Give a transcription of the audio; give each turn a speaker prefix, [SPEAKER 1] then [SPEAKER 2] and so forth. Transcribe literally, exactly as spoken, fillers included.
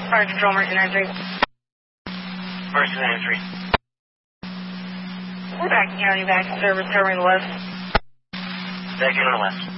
[SPEAKER 1] Fire Control, Mercy nine three.
[SPEAKER 2] Mercy nine three.
[SPEAKER 1] We're backing out, you back in service, covering the left.
[SPEAKER 2] Backing on the left.